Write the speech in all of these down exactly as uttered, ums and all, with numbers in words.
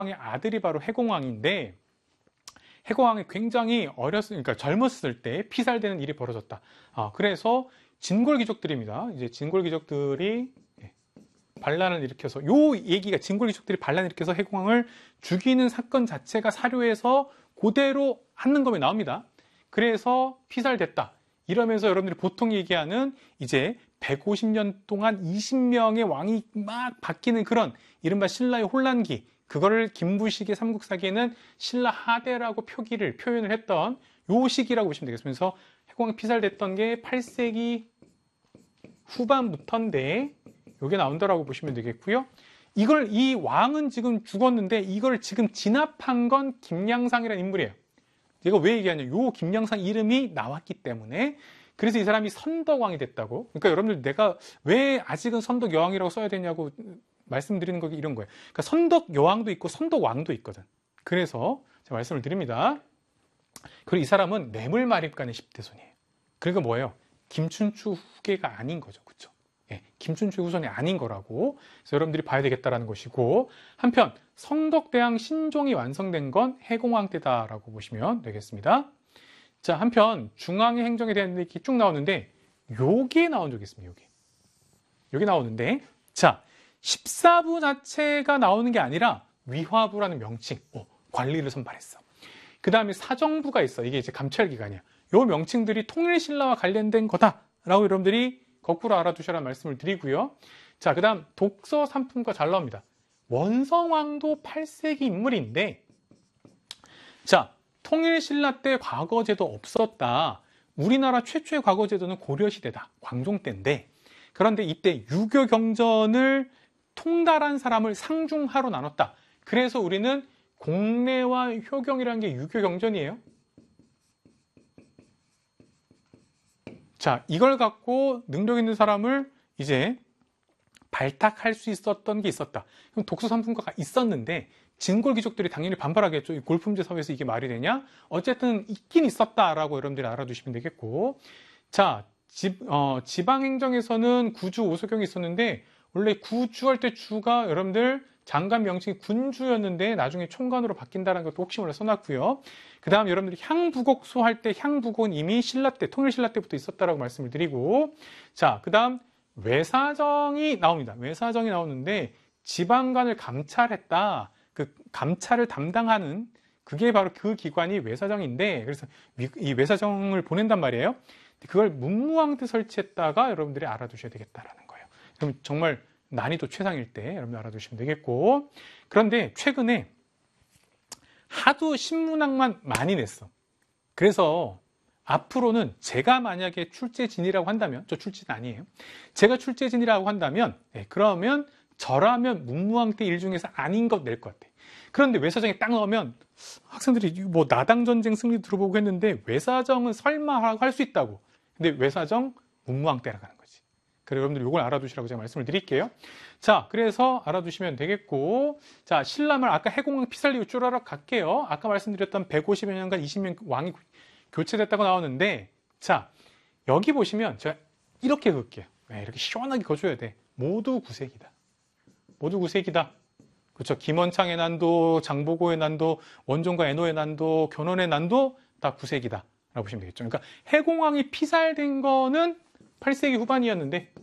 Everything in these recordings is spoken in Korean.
해공왕의 아들이 바로 해공왕인데 해공왕이 굉장히 어렸으니까 그러니까 젊었을 때 피살되는 일이 벌어졌다. 아, 그래서 진골귀족들입니다. 이제 진골귀족들이 반란을 일으켜서 요 얘기가 진골귀족들이 반란을 일으켜서 해공왕을 죽이는 사건 자체가 사료에서 그대로 한능검에 나옵니다. 그래서 피살됐다. 이러면서 여러분들이 보통 얘기하는 이제 백오십 년 동안 이십 명의 왕이 막 바뀌는 그런 이른바 신라의 혼란기, 그거를 김부식의 삼국사기에는 신라 하대라고 표기를 표현을 했던 요 시기라고 보시면 되겠습니다. 그래서 해공왕이 피살됐던 게 팔 세기 후반부터인데 요게 나온다라고 보시면 되겠고요. 이걸 이 왕은 지금 죽었는데 이걸 지금 진압한 건 김양상이라는 인물이에요. 제가 왜 얘기하냐? 요 김양상 이름이 나왔기 때문에 그래서 이 사람이 선덕왕이 됐다고. 그러니까 여러분들 내가 왜 아직은 선덕여왕이라고 써야 되냐고 말씀드리는 거 이런 거예요. 그러니까 선덕여왕도 있고 선덕왕도 있거든. 그래서 제가 말씀을 드립니다. 그리고 이 사람은 뇌물마립간의 십 대 손이에요. 그러니까 뭐예요? 김춘추 후계가 아닌 거죠. 그렇죠? 예, 김춘추 후손이 아닌 거라고. 그래서 여러분들이 봐야 되겠다라는 것이고, 한편 성덕대왕 신종이 완성된 건 해공왕 때다라고 보시면 되겠습니다. 자, 한편 중앙의 행정에 대한 얘기 쭉 나오는데 요게 나온 적이 있습니다. 요게. 요게 나오는데 자, 십사 부 자체가 나오는 게 아니라 위화부라는 명칭, 오, 관리를 선발했어. 그 다음에 사정부가 있어. 이게 이제 감찰기관이야. 요 명칭들이 통일신라와 관련된 거다라고 여러분들이 거꾸로 알아두셔라 말씀을 드리고요. 자, 그 다음 독서 삼품과 잘 나옵니다. 원성왕도 팔 세기 인물인데, 자, 통일신라 때 과거제도 없었다. 우리나라 최초의 과거제도는 고려시대다. 광종 때인데, 그런데 이때 유교 경전을 통달한 사람을 상중하로 나눴다. 그래서 우리는 공례와 효경이라는 게 유교 경전이에요. 자, 이걸 갖고 능력 있는 사람을 이제 발탁할 수 있었던 게 있었다. 그럼 독서 삼품과가 있었는데 진골귀족들이 당연히 반발하겠죠. 이 골품제 사회에서 이게 말이 되냐? 어쨌든 있긴 있었다라고 여러분들이 알아두시면 되겠고, 자, 집, 어, 지방행정에서는 구주 오소경이 있었는데 원래 구주할 때 주가 여러분들 장관 명칭이 군주였는데 나중에 총관으로 바뀐다는 것도 혹시 몰라 써놨고요. 그 다음 여러분들이 향부곡소 할 때 향부곡은 이미 신라 때, 통일신라 때부터 있었다라고 말씀을 드리고, 자, 그 다음 외사정이 나옵니다. 외사정이 나오는데 지방관을 감찰했다. 그 감찰을 담당하는 그게 바로 그 기관이 외사정인데, 그래서 이 외사정을 보낸단 말이에요. 그걸 문무왕 때 설치했다가 여러분들이 알아두셔야 되겠다라는 거예요. 그럼 정말 난이도 최상일 때 여러분 알아두시면 되겠고, 그런데 최근에 하도 신문학만 많이 냈어. 그래서 앞으로는 제가 만약에 출제진이라고 한다면, 저 출제진 아니에요. 제가 출제진이라고 한다면, 네, 그러면 저라면 문무왕 때 일 중에서 아닌 것 낼 것 같아. 그런데 외사정에 딱 넣으면 학생들이 뭐 나당전쟁 승리 들어보고 했는데 외사정은 설마 할 수 있다고. 근데 외사정 문무왕 때라고 하는 거지. 그래서 여러분들 이걸 알아두시라고 제가 말씀을 드릴게요. 자, 그래서 알아두시면 되겠고, 자, 신라말 아까 해공왕 피살리고 쭈라락 갈게요. 아까 말씀드렸던 백오십여 년간 이십 년 왕이 교체됐다고 나오는데, 자, 여기 보시면 제가 이렇게 긋게요. 네, 이렇게 시원하게 거줘야 돼. 모두 구색이다. 모두 구색이다. 그렇죠. 김원창의 난도, 장보고의 난도, 원종과 애노의 난도, 견훤의 난도 다 구색이다 라고 보시면 되겠죠. 그러니까 해공왕이 피살된 거는 팔 세기 후반이었는데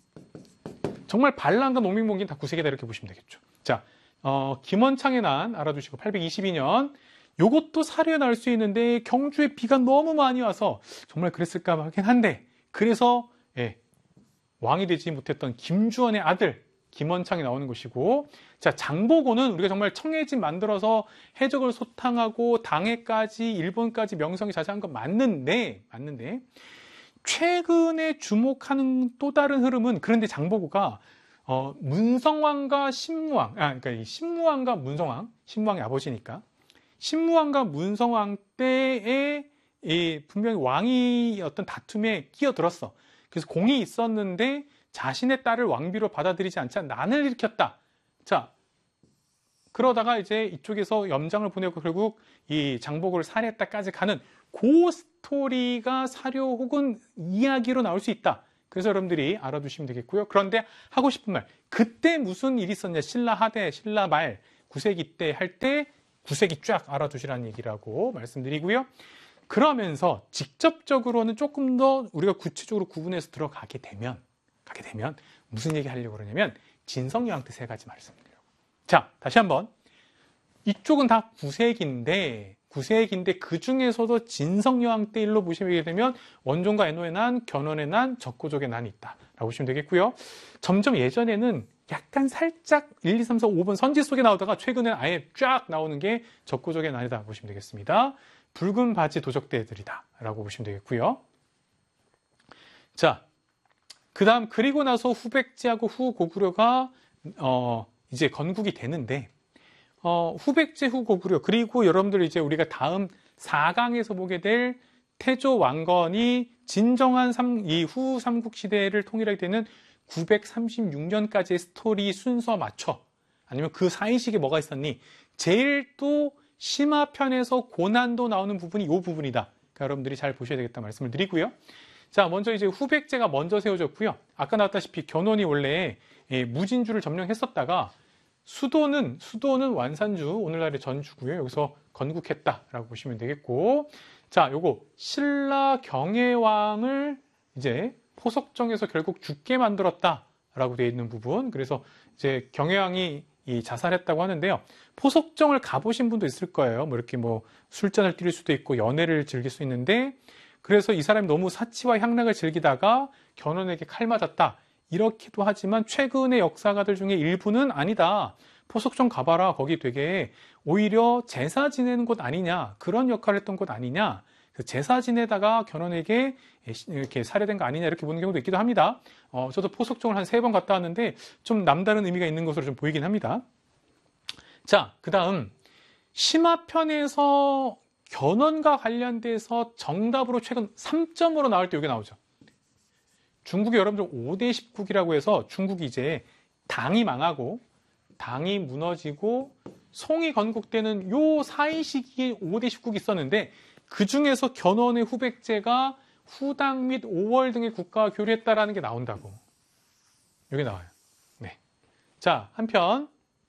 정말 반란과 농민봉기는 다 구색이다 이렇게 보시면 되겠죠. 자, 어, 김원창의 난 알아두시고 팔백이십이 년 요것도 사료에 나올 수 있는데 경주에 비가 너무 많이 와서 정말 그랬을까 하긴 한데, 그래서 예, 왕이 되지 못했던 김주원의 아들 김원창이 나오는 것이고, 자, 장보고는 우리가 정말 청해진 만들어서 해적을 소탕하고 당해까지 일본까지 명성이 자자한 건 맞는데 맞는데 최근에 주목하는 또 다른 흐름은, 그런데 장보고가 어, 문성왕과 신무왕, 아, 그러니까 이 신무왕과 문성왕, 신무왕의 아버지니까 신무왕과 문성왕 때에 이 분명히 왕이 어떤 다툼에 끼어들었어. 그래서 공이 있었는데 자신의 딸을 왕비로 받아들이지 않자 난을 일으켰다. 자, 그러다가 이제 이쪽에서 염장을 보내고 결국 이 장보고를 살해했다까지 가는 그 스토리가 사료 혹은 이야기로 나올 수 있다. 그래서 여러분들이 알아두시면 되겠고요. 그런데 하고 싶은 말, 그때 무슨 일이 있었냐? 신라 하대, 신라 말, 구 세기 때 할 때 구 세기 쫙 알아두시라는 얘기라고 말씀드리고요. 그러면서 직접적으로는 조금 더 우리가 구체적으로 구분해서 들어가게 되면 가게 되면 무슨 얘기 하려고 그러냐면 진성여왕 때 세 가지 말씀드려요. 자, 다시 한번. 이쪽은 다 구 세기인데 구 세기인데 그 중에서도 진성여왕 때 일로 보시게 되면 원종과 애노의 난, 견훤의 난, 적고족의 난이 있다라고 보시면 되겠고요. 점점 예전에는 약간 살짝 일, 이, 삼, 사, 오 번 선지 속에 나오다가 최근에 아예 쫙 나오는 게 적고족의 난이다 보시면 되겠습니다. 붉은 바지 도적대들이다 라고 보시면 되겠고요. 자, 그 다음 그리고 나서 후백제하고 후고구려가 어, 이제 건국이 되는데 어, 후백제 후고구려 그리고 여러분들 이제 우리가 다음 사 강에서 보게 될 태조 왕건이 진정한 삼, 이 후 삼국시대를 통일하게 되는 구백삼십육 년까지의 스토리 순서 맞춰 아니면 그 사이식에 뭐가 있었니? 제일 또 심화편에서 고난도 나오는 부분이 이 부분이다. 그러니까 여러분들이 잘 보셔야 되겠다 말씀을 드리고요. 자, 먼저 이제 후백제가 먼저 세워졌고요. 아까 나왔다시피 견훤이 원래 예, 무진주를 점령했었다가 수도는 수도는 완산주, 오늘날의 전주고요. 여기서 건국했다라고 보시면 되겠고, 자, 요거 신라 경혜왕을 이제 포석정에서 결국 죽게 만들었다라고 되어 있는 부분. 그래서 이제 경혜왕이 이 자살했다고 하는데요. 포석정을 가보신 분도 있을 거예요. 뭐 이렇게 뭐 술잔을 뛸 수도 있고 연애를 즐길 수 있는데, 그래서 이 사람이 너무 사치와 향락을 즐기다가 견훤에게 칼 맞았다. 이렇기도 하지만 최근의 역사가들 중에 일부는 아니다. 포석정 가봐라. 거기 되게 오히려 제사 지내는 곳 아니냐. 그런 역할을 했던 곳 아니냐. 제사 지내다가 견훤에게 이렇게 살해된 거 아니냐. 이렇게 보는 경우도 있기도 합니다. 어, 저도 포석정을 한 세 번 갔다 왔는데 좀 남다른 의미가 있는 것으로 좀 보이긴 합니다. 자, 그 다음 심화편에서 견훤과 관련돼서 정답으로 최근 삼 점으로 나올 때 여기 나오죠. 중국이 여러분들 오 대 십국이라고 해서 중국이 이제 당이 망하고 당이 무너지고 송이 건국되는 요 사이 시기에 오 대 십국이 있었는데 그 중에서 견훤의 후백제가 후당 및 오월 등의 국가와 교류했다라는 게 나온다고. 여기 나와요. 네. 자, 한편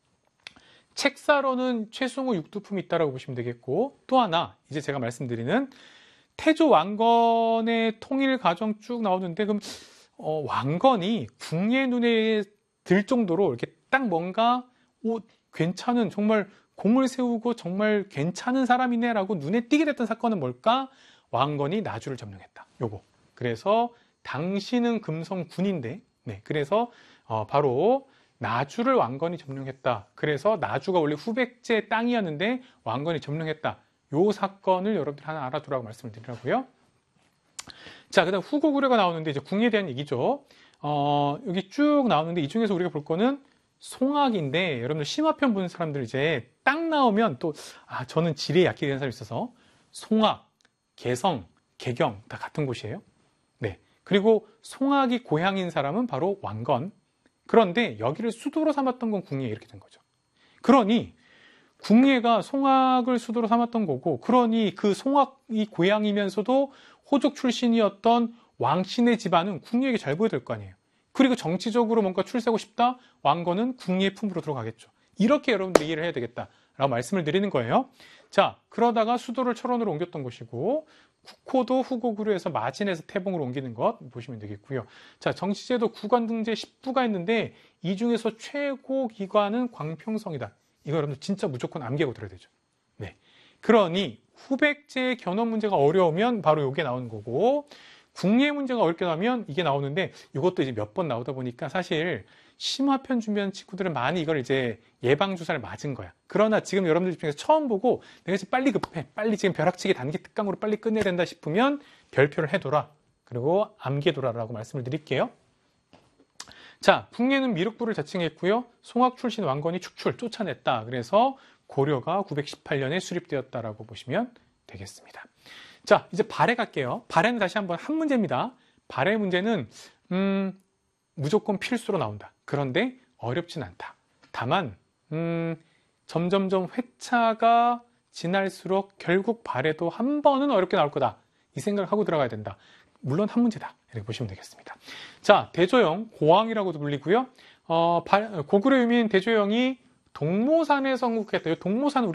책사로는 최승호 육두품이 있다라고 보시면 되겠고, 또 하나 이제 제가 말씀드리는 태조 왕건의 통일 과정 쭉 나오는데, 그럼 어, 왕건이 궁예 눈에 들 정도로 이렇게 딱 뭔가 오, 괜찮은 정말 공을 세우고 정말 괜찮은 사람이네라고 눈에 띄게 됐던 사건은 뭘까? 왕건이 나주를 점령했다. 요거. 그래서 당신은 금성군인데, 네, 그래서 어, 바로 나주를 왕건이 점령했다. 그래서 나주가 원래 후백제 땅이었는데 왕건이 점령했다. 요 사건을 여러분들 하나 알아두라고 말씀을 드리라고요. 자, 그 다음 후고구려가 나오는데 이제 궁에 대한 얘기죠. 어, 여기 쭉 나오는데 이 중에서 우리가 볼 거는 송악인데, 여러분들 심화편 보는 사람들 이제 딱 나오면 또, 아, 저는 지리에 약하게 된 사람이 있어서 송악, 개성, 개경 다 같은 곳이에요. 네. 그리고 송악이 고향인 사람은 바로 왕건. 그런데 여기를 수도로 삼았던 건 궁예 이렇게 된 거죠. 그러니 궁예가 송악을 수도로 삼았던 거고, 그러니 그 송악이 고향이면서도 호족 출신이었던 왕신의 집안은 궁예에게 잘 보여야 될 거 아니에요. 그리고 정치적으로 뭔가 출세하고 싶다? 왕건은 궁예 품으로 들어가겠죠. 이렇게 여러분들이 이해를 해야 되겠다라고 말씀을 드리는 거예요. 자, 그러다가 수도를 철원으로 옮겼던 것이고, 국호도 후고구려에서 마진에서 태봉으로 옮기는 것 보시면 되겠고요. 자, 정치제도 구관 등재 십 부가 있는데 이 중에서 최고 기관은 광평성이다. 이거 여러분들 진짜 무조건 암기하고 들어야 되죠. 네. 그러니 후백제의 견훤 문제가 어려우면 바로 이게 나오는 거고, 궁예 문제가 어렵게 나오면 이게 나오는데, 이것도 이제 몇 번 나오다 보니까 사실 심화편 준비한 친구들은 많이 이걸 이제 예방주사를 맞은 거야. 그러나 지금 여러분들 입장에서 처음 보고 내가 지금 빨리 급해, 빨리 지금 벼락치기 단기 특강으로 빨리 끝내야 된다 싶으면 별표를 해둬라. 그리고 암기해둬라라고 말씀을 드릴게요. 자, 궁예는 미륵부를 자칭했고요. 송악 출신 왕건이 축출, 쫓아냈다. 그래서 고려가 구백십팔 년에 수립되었다라고 보시면 되겠습니다. 자, 이제 발해 갈게요. 발해는 다시 한번 한 문제입니다. 발해 문제는 음, 무조건 필수로 나온다. 그런데 어렵진 않다. 다만 음, 점점점 회차가 지날수록 결국 발해도 한 번은 어렵게 나올 거다. 이 생각을 하고 들어가야 된다. 물론 한 문제다. 이렇게 보시면 되겠습니다. 자, 대조영, 고왕이라고도 불리고요. 어, 고구려 유민 대조영이 동모산에 건국했다. 이 동모산